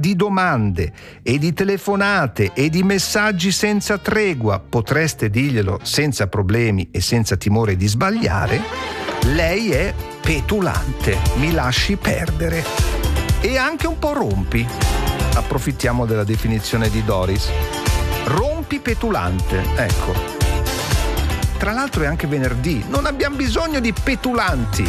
di domande e di telefonate e di messaggi senza tregua, potreste dirglielo senza problemi e senza timore di sbagliare, lei è petulante, mi lasci perdere. E anche un po' rompi. Approfittiamo della definizione di Doris. Rompi petulante, ecco. Tra l'altro è anche venerdì, non abbiamo bisogno di petulanti.